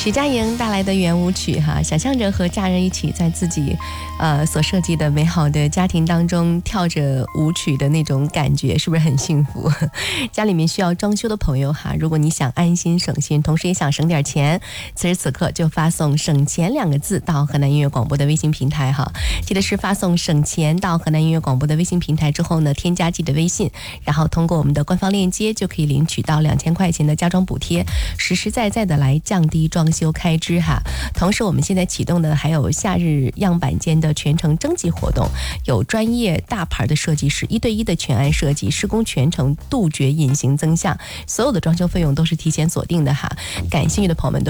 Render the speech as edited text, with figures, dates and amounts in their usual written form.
徐佳莹带来的圆舞曲哈，想象着和家人一起在自己所设计的美好的家庭当中跳着舞曲的那种感觉，是不是很幸福？家里面需要装修的朋友哈，如果你想安心省心，同时也想省点钱，此时此刻就发送省钱2个字到河南音乐广播的微信平台哈。记得是发送省钱到河南音乐广播的微信平台之后呢，添加记的微信，然后通过我们的官方链接就可以领取到2000块钱的家装补贴，实实在在的来降低装修开支哈。同时我们现在启动的还有夏日样板间的全程征集活动，有专业大牌的设计师1对1的全案设计，施工全程杜绝隐形增项，所有的装修费用都是提前锁定的哈。感兴趣的朋友们都